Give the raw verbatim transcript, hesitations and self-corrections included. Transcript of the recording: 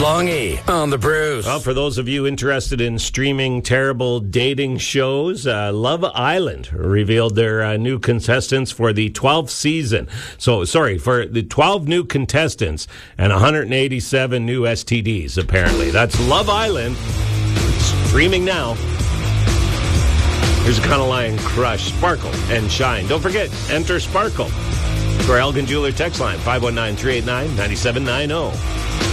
Longy on the Bruce. Well, for those of you interested in streaming terrible dating shows, uh, Love Island revealed their uh, new contestants for the twelfth season. So, sorry, for the twelve new contestants and one hundred eighty-seven new S T Ds, apparently. That's Love Island. It's streaming now. Here's a Econo Line Crush, Sparkle and Shine. Don't forget, enter Sparkle. For our Elgin Jeweler text line, five one nine, three eight nine, nine seven nine zero.